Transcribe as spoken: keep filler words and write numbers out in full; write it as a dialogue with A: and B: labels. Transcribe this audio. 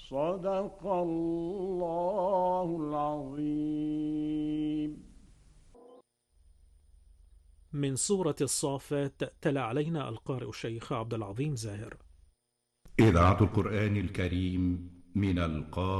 A: صدق الله العظيم.
B: من سورة الصافات تلا علينا القارئ الشيخ عبد العظيم زاهر.
C: إذاعة القرآن الكريم من القاهرة.